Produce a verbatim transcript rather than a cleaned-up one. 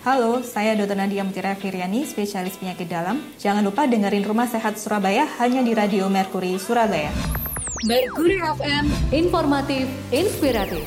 Halo, saya dokter Nadia Mutiara Firyani, spesialis penyakit dalam. Jangan lupa dengerin Rumah Sehat Surabaya hanya di Radio Mercury Surabaya. Mercury F M, informatif, inspiratif.